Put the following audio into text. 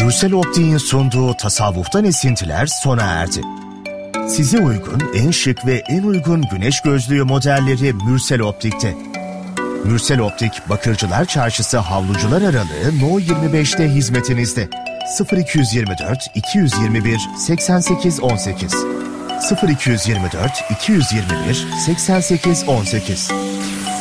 Mürsel Optik'in sunduğu tasavvuftan esintiler sona erdi. Size uygun en şık ve en uygun güneş gözlüğü modelleri Mürsel Optik'te. Mürsel Optik, Bakırcılar Çarşısı Havlucular Aralığı No 25'te hizmetinizde. 0224 221 88 18 0224 221 88 18